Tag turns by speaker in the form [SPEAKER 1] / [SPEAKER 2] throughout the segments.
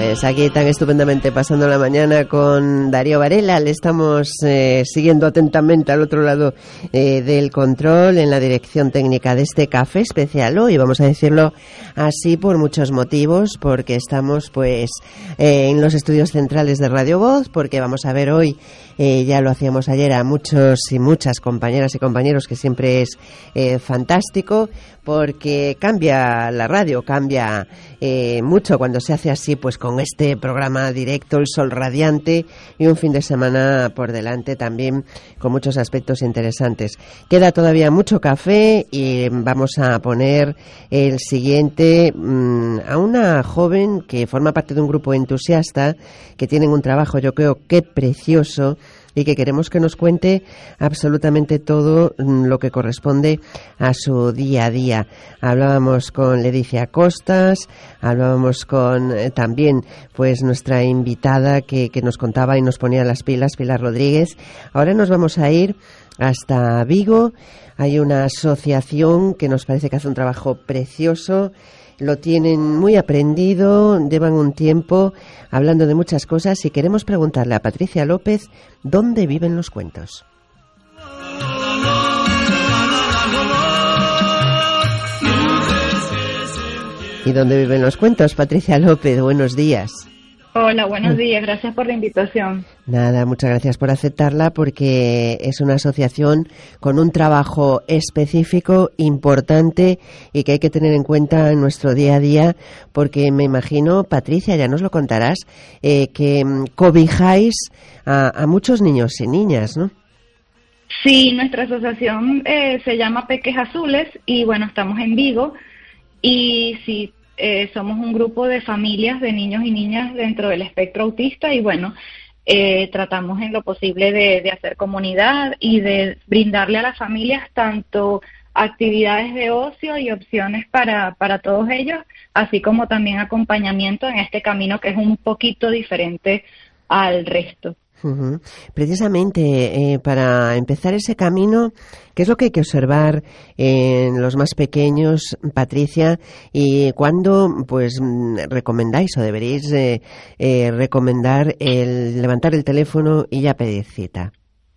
[SPEAKER 1] Pues aquí tan estupendamente pasando la mañana con Darío Varela. Le estamos siguiendo atentamente al otro lado del control en la dirección técnica de este café especial hoy, vamos a decirlo así por muchos motivos, porque estamos pues en los estudios centrales de Radio Voz, porque vamos a ver hoy, ya lo hacíamos ayer, a muchos y muchas compañeras y compañeros, que siempre es fantástico, porque cambia la radio, cambia mucho cuando se hace así, pues con este programa directo, el sol radiante, y un fin de semana por delante también con muchos aspectos interesantes. Queda todavía mucho café y vamos a poner el siguiente a una joven que forma parte de un grupo entusiasta, que tienen un trabajo, yo creo que precioso, y que queremos que nos cuente absolutamente todo lo que corresponde a su día a día. Hablábamos con Leticia Costas, hablábamos con también pues nuestra invitada que nos contaba y nos ponía las pilas, Pilar Rodríguez. Ahora nos vamos a ir hasta Vigo. Hay una asociación que nos parece que hace un trabajo precioso. Lo tienen muy aprendido, llevan un tiempo hablando de muchas cosas, y queremos preguntarle a Patricia López dónde viven los cuentos. ¿Y dónde viven los cuentos, Patricia López? Buenos días.
[SPEAKER 2] Hola, buenos días. Gracias por la invitación.
[SPEAKER 1] Nada, muchas gracias por aceptarla, porque es una asociación con un trabajo específico, importante, y que hay que tener en cuenta en nuestro día a día, porque me imagino, Patricia, ya nos lo contarás, que cobijáis a muchos niños y niñas, ¿no?
[SPEAKER 2] Sí, nuestra asociación se llama Peques Azules y bueno, estamos en Vigo y sí, somos un grupo de familias de niños y niñas dentro del espectro autista y bueno, tratamos en lo posible de hacer comunidad y de brindarle a las familias tanto actividades de ocio y opciones para todos ellos, así como también acompañamiento en este camino que es un poquito diferente al resto.
[SPEAKER 1] Uh-huh. Precisamente para empezar ese camino, ¿qué es lo que hay que observar en los más pequeños, Patricia? ¿Y cuándo pues recomendáis o deberéis recomendar el levantar el teléfono y ya pedir cita?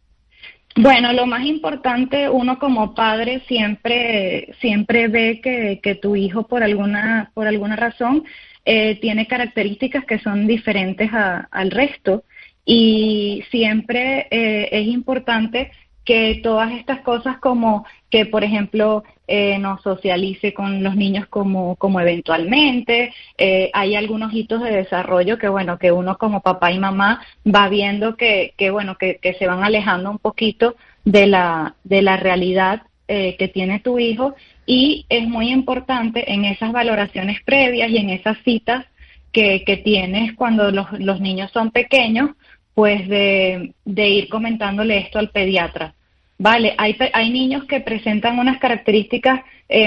[SPEAKER 2] Bueno, lo más importante, uno como padre siempre ve que tu hijo por alguna razón tiene características que son diferentes al resto. Y siempre es importante que todas estas cosas como que, por ejemplo, no socialice con los niños como eventualmente. Hay algunos hitos de desarrollo que, bueno, que uno como papá y mamá va viendo que se van alejando un poquito de la realidad que tiene tu hijo. Y es muy importante en esas valoraciones previas y en esas citas que tienes cuando los niños son pequeños, pues de ir comentándole esto al pediatra. Vale, hay niños que presentan unas características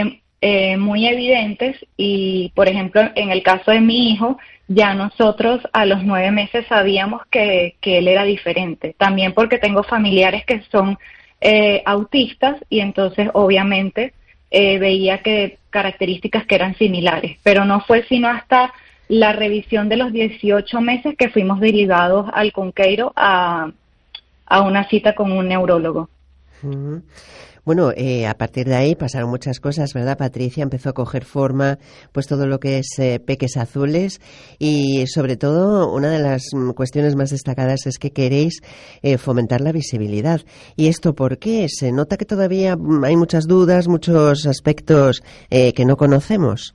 [SPEAKER 2] muy evidentes y, por ejemplo, en el caso de mi hijo, ya nosotros a los 9 meses sabíamos que él era diferente. También porque tengo familiares que son autistas y entonces obviamente veía que características que eran similares, pero no fue sino hasta la revisión de los 18 meses que fuimos derivados al Cunqueiro a una cita con un neurólogo.
[SPEAKER 1] Uh-huh. Bueno, a partir de ahí pasaron muchas cosas, ¿verdad, Patricia? Empezó a coger forma pues todo lo que es Peques Azules, y sobre todo una de las cuestiones más destacadas es que queréis fomentar la visibilidad. ¿Y esto por qué? Se nota que todavía hay muchas dudas, muchos aspectos que no conocemos.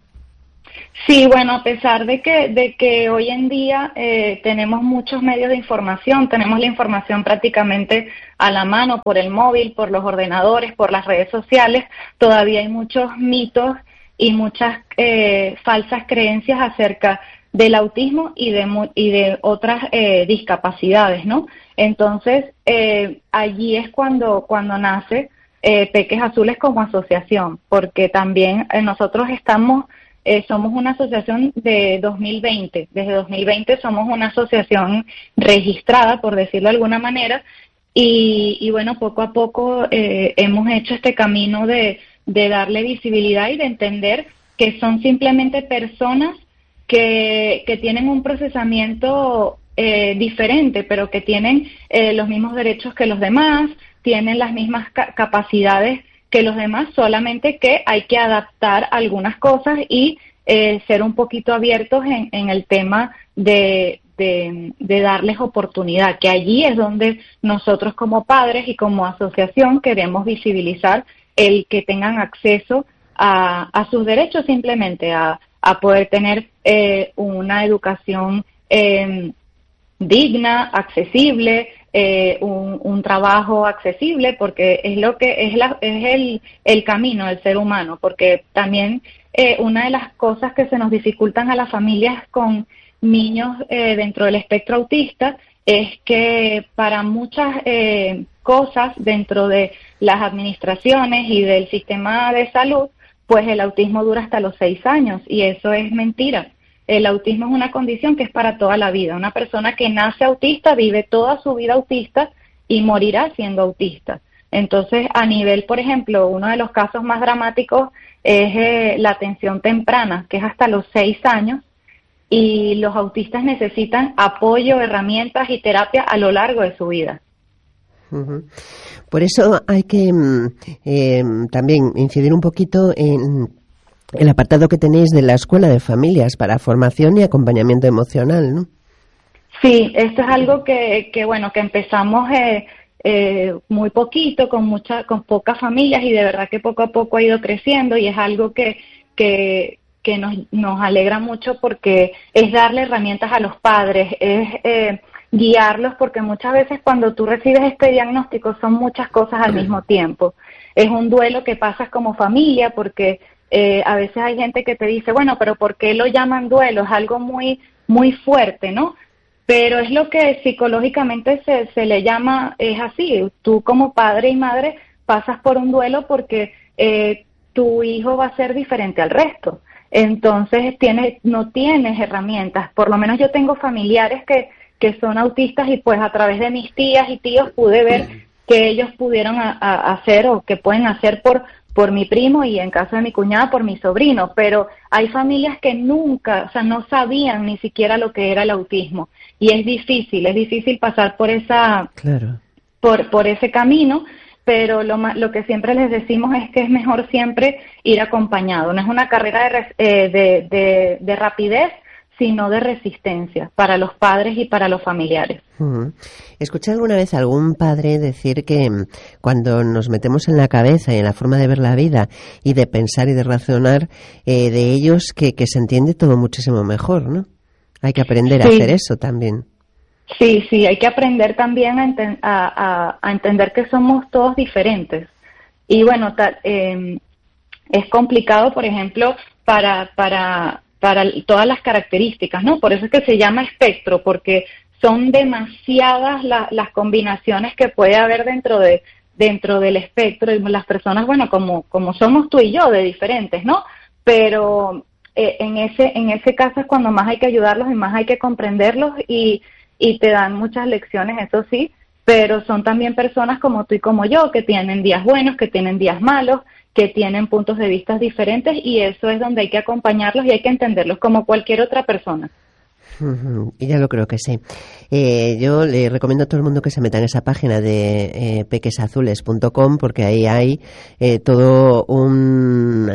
[SPEAKER 2] Sí, bueno, a pesar de que hoy en día tenemos muchos medios de información, tenemos la información prácticamente a la mano por el móvil, por los ordenadores, por las redes sociales, todavía hay muchos mitos y muchas falsas creencias acerca del autismo y de otras discapacidades, ¿no? Entonces, allí es cuando nace Peques Azules como asociación, porque también nosotros somos una asociación de 2020. Desde 2020 somos una asociación registrada, por decirlo de alguna manera, y bueno, poco a poco hemos hecho este camino de darle visibilidad y de entender que son simplemente personas que tienen un procesamiento diferente, pero que tienen los mismos derechos que los demás, tienen las mismas capacidades que los demás, solamente que hay que adaptar algunas cosas y ser un poquito abiertos en el tema de darles oportunidad, que allí es donde nosotros como padres y como asociación queremos visibilizar el que tengan acceso a sus derechos, simplemente a poder tener una educación digna, accesible, un trabajo accesible, porque es lo que es el camino del ser humano, porque también una de las cosas que se nos dificultan a las familias con niños dentro del espectro autista es que para muchas cosas dentro de las administraciones y del sistema de salud, pues el autismo dura hasta los 6 años, y eso es mentira. El autismo es una condición que es para toda la vida. Una persona que nace autista vive toda su vida autista y morirá siendo autista. Entonces, a nivel, por ejemplo, uno de los casos más dramáticos es la atención temprana, que es hasta los 6 años, y los autistas necesitan apoyo, herramientas y terapia a lo largo de su vida.
[SPEAKER 1] Uh-huh. Por eso hay que también incidir un poquito en el apartado que tenéis de la Escuela de Familias para formación y acompañamiento emocional, ¿no?
[SPEAKER 2] Sí, esto es algo que empezamos muy poquito, con pocas familias, y de verdad que poco a poco ha ido creciendo, y es algo que nos alegra mucho, porque es darle herramientas a los padres, es guiarlos, porque muchas veces cuando tú recibes este diagnóstico son muchas cosas al mismo tiempo. Es un duelo que pasas como familia, porque a veces hay gente que te dice, bueno, pero ¿por qué lo llaman duelo? Es algo muy, muy fuerte, ¿no? Pero es lo que psicológicamente se le llama, es así. Tú como padre y madre pasas por un duelo porque tu hijo va a ser diferente al resto. Entonces no tienes herramientas. Por lo menos yo tengo familiares que son autistas, y pues a través de mis tías y tíos pude ver que ellos pudieron hacer o que pueden hacer por mi primo, y en caso de mi cuñada por mi sobrino, pero hay familias que nunca, o sea, no sabían ni siquiera lo que era el autismo, y es difícil pasar por
[SPEAKER 1] claro,
[SPEAKER 2] por ese camino, pero lo que siempre les decimos es que es mejor siempre ir acompañado. No es una carrera de rapidez, sino de resistencia para los padres y para los familiares.
[SPEAKER 1] ¿Escuché alguna vez a algún padre decir que cuando nos metemos en la cabeza y en la forma de ver la vida y de pensar y de razonar de ellos, que se entiende todo muchísimo mejor, ¿no? Hay que aprender a hacer eso también.
[SPEAKER 2] Sí, hay que aprender también a entender que somos todos diferentes. Y bueno, es complicado, por ejemplo, para todas las características, ¿no? Por eso es que se llama espectro, porque son demasiadas las combinaciones que puede haber dentro del espectro, y las personas, bueno, como somos tú y yo, de diferentes, ¿no? Pero en ese caso es cuando más hay que ayudarlos y más hay que comprenderlos, y te dan muchas lecciones, eso sí, pero son también personas como tú y como yo, que tienen días buenos, que tienen días malos, que tienen puntos de vista diferentes, y eso es donde hay que acompañarlos y hay que entenderlos como cualquier otra persona.
[SPEAKER 1] Y ya lo creo que sí. Yo le recomiendo a todo el mundo que se meta en esa página de pequesazules.com, porque ahí hay todo un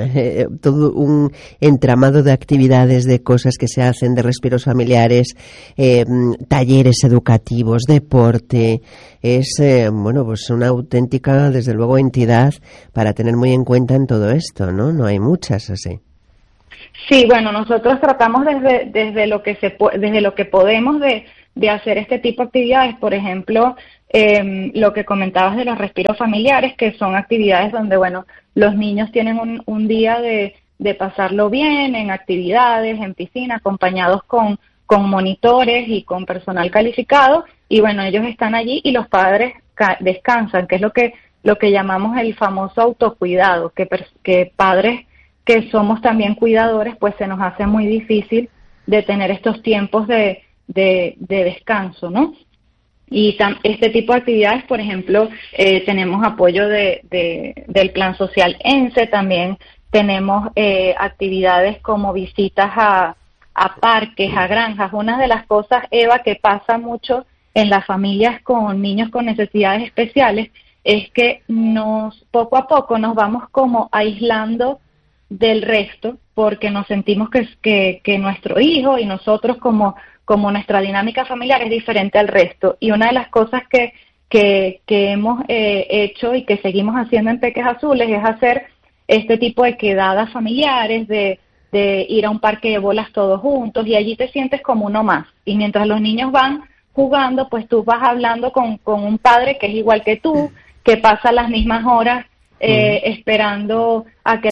[SPEAKER 1] entramado de actividades, de cosas que se hacen, de respiros familiares, talleres educativos, deporte. Es pues una auténtica, desde luego, entidad para tener muy en cuenta en todo esto, ¿no? No hay muchas así.
[SPEAKER 2] Sí, bueno, nosotros tratamos desde lo que podemos de hacer este tipo de actividades. Por ejemplo, lo que comentabas de los respiros familiares, que son actividades donde, bueno, los niños tienen un día de pasarlo bien en actividades, en piscina, acompañados con monitores y con personal calificado, y bueno, ellos están allí y los padres descansan, que es lo que llamamos el famoso autocuidado, que padres que somos también cuidadores, pues se nos hace muy difícil de tener estos tiempos de descanso, ¿no? Y este tipo de actividades, por ejemplo, tenemos apoyo del Plan Social ENSE, también tenemos actividades como visitas a a parques, a granjas. Una de las cosas, Eva, que pasa mucho en las familias con niños con necesidades especiales es que poco a poco nos vamos como aislando del resto porque nos sentimos que nuestro hijo y nosotros como nuestra dinámica familiar es diferente al resto. Y una de las cosas que hemos hecho y que seguimos haciendo en Peques Azules es hacer este tipo de quedadas familiares, de ir a un parque de bolas todos juntos, y allí te sientes como uno más. Y mientras los niños van jugando, pues tú vas hablando con un padre que es igual que tú, que pasa las mismas horas esperando a que